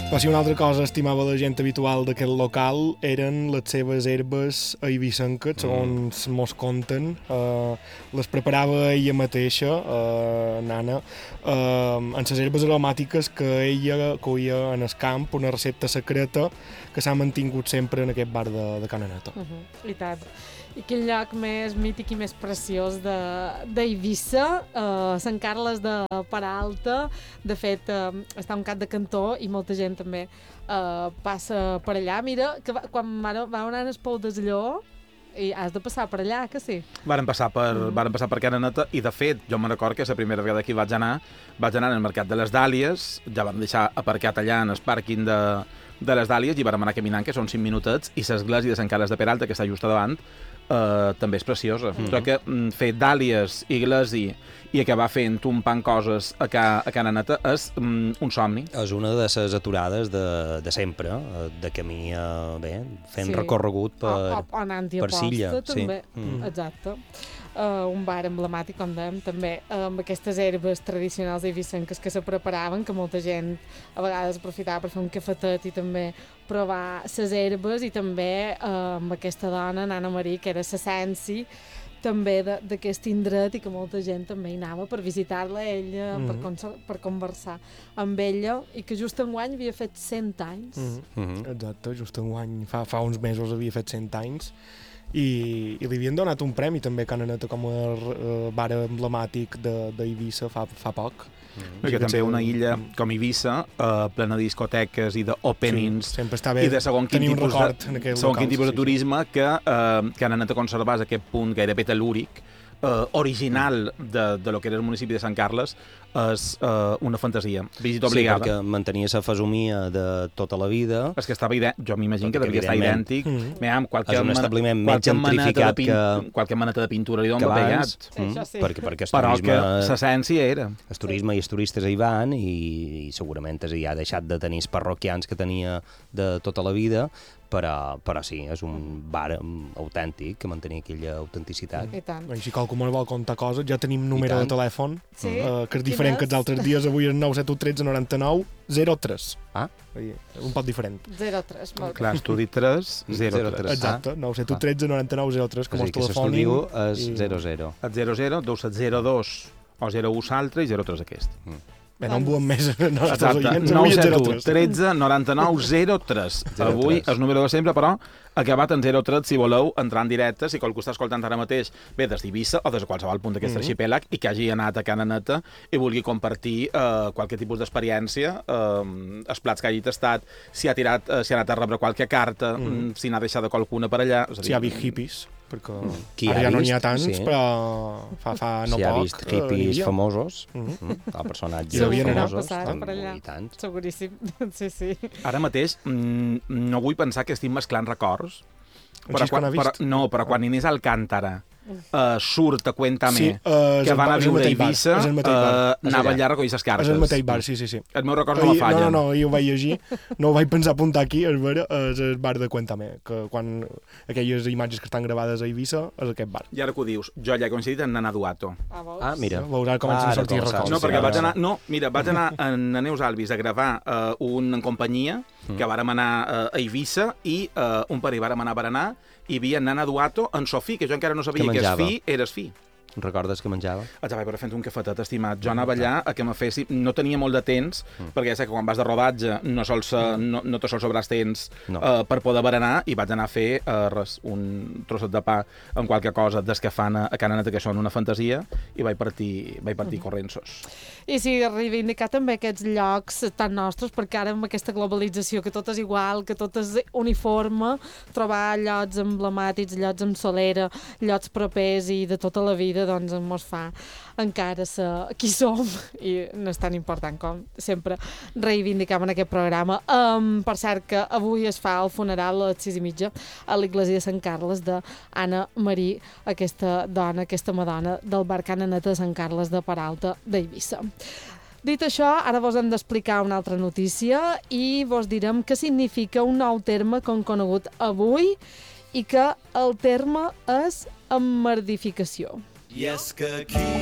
Però si una altra cosa estimava la gent habitual d'aquest local eren les seves herbes eivissenques, segons mos conten. Les preparava ella mateixa, nana, en les herbes aromàtiques que ella coïa en el camp, una recepta secreta que s'ha mantingut sempre en aquest bar de Ca n'Aneta. I tant. I quin lloc més mític i més preciós d'Eivissa, Sant Carles de Peralta. De fet, està un cap de cantó i molta gent també passa per allà. Mira, que quan vam anar al Pou del Lleó, i has de passar per allà, que sí? Varen passar per Ca n'Aneta i, de fet, jo me'n recordo que la primera vegada que hi vaig anar al Mercat de les Dàlies, ja vam deixar aparcat allà en el pàrquing de les Dàlies i vam anar caminant, que són 5 minutets, i l'església de Sant Carles de Peralta, que està just a davant, també és preciosa. Però que fer dàlies, iglesia i acabar fent un pan coses a Ca n'Aneta és un somni. És una de les aturades de sempre, de camí, fent recorregut per Silla. També. Exacte. Un bar emblemàtic, com dèiem, també amb aquestes herbes tradicionals eivissenques que se preparaven, que molta gent a vegades aprofitava per fer un cafetet i també provar les herbes, i també amb aquesta dona, Nana Marí, que era l'essència també d'aquest indret, i que molta gent també hi anava per visitar-la ella, per conversar amb ella, i que just enguany havia fet 100 anys. Exacte, just enguany, fa uns mesos havia fet 100 anys, i li havien donat un premi també a Ca n'Aneta com a bar emblemàtic d'Eivissa fa poc. Perquè també una illa com Eivissa, plena de discoteques i d'openings, i de segon quin tipus de turisme, que Ca n'Aneta conservés aquest punt gairebé tel·lúric, original de lo que era el municipi de Sant Carles, és una fantasia. Visita obligada. Sí, perquè mantenia la fesomia de tota la vida. És que estava jo m'imagino que devia estar idèntic. És un establiment més gentrificat que... Qualque maneta de pintura li donen pegat. Perquè el però turisme... que l'essència era. El turisme i els turistes hi van, i segurament hi ha deixat de tenir els parroquians que tenia de tota la vida, però sí, és un bar autèntic que mantenia aquella autenticitat. I tant. Si qualcú me vol contar coses, ja tenim número de telèfon, que és diferent que els altres dies. Avui és 971 13 99 03. Un poc diferent. 03, molt bé. Clar, estudi 3, 03. Exacte, 971 13 99 03, com els telefònics. És 00. El 00, 2702 o 01 l'altre i 03 aquest. Bé, no en volem més els nostres oients. 971 13 99 03. Avui el número de sempre, però acabat en 03, si voleu entrar en directe, si qualcú està escoltant ara mateix, bé, des d'Eivissa o des de qualsevol punt d'aquest arxipèlag, i que hagi anat a Ca n'Aneta i vulgui compartir qualque tipus d'experiència, els plats que hagi tastat, si ha anat a rebre qualque carta, si n'ha deixat qualcuna per allà. Si ha vist hippies, perquè ara ja no n'hi ha tants, però fa no poc. Si ha vist hippies famosos, personatges famosos, i tant. Seguríssim, sí. Ara mateix no vull pensar que estic mesclant records, però quan Inés Alcántara surt a Cuéntame, que van a viure a Eivissa, anava allà a recollir les cartes. És el mateix bar, sí. El meu record no me falla. No, jo ho vaig llegir, no ho vaig pensar apuntar aquí, és el bar de Cuéntame, que quan aquelles imatges que estan gravades a Eivissa és aquest bar. I ara que ho dius, jo ja he coincidit amb Nana Duato. Mira. Veurà com comencen a sortir records. No, perquè vaig anar a Neus Alvis a gravar en companyia, que vàrem anar a Eivissa, i un parell vàrem anar a berenar, i hi havia Nana Duato en Sofí, que jo encara no sabia que es fi eres fi. Recordes que menjava? Ja vaig fent un cafetet, estimat. Jo anava allà a que me fessi... No tenia molt de temps, perquè ja sé que quan vas de rodatge no te sols sobràs temps per poder berenar, i vaig anar a fer un trosset de pa amb qualque cosa des que fan a Ca n'Aneta, que són una fantasia, i vaig partir corrents-sos. I sí, reivindicar també aquests llocs tan nostres, perquè ara amb aquesta globalització, que tot és igual, que tot és uniforme, trobar llocs emblemàtics, llocs amb solera, llocs propers i de tota la vida, doncs mos fa encara ser qui som, i no és tan important com sempre reivindicam en aquest programa. Per cert, que avui es fa el funeral a les 6:30 a l'església de Sant Carles d'Anna Marí, aquesta dona, aquesta madona del bar Ca n'Aneta de Sant Carles de Peralta d'Eivissa. Dit això, ara vos hem d'explicar una altra notícia i vos direm què significa un nou terme que hem conegut avui, i que el terme és emmerdificació. I és que aquí